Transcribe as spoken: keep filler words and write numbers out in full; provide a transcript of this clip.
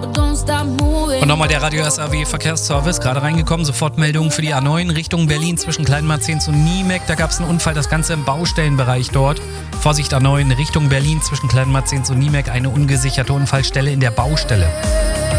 Und nochmal der Radio S A W Verkehrsservice, gerade reingekommen, Sofortmeldung für die A neun Richtung Berlin zwischen Kleinmarzehns und Niemek. Da gab es einen Unfall, das Ganze im Baustellenbereich dort. Vorsicht A neun Richtung Berlin zwischen Kleinmarzehns und Niemek, eine ungesicherte Unfallstelle in der Baustelle.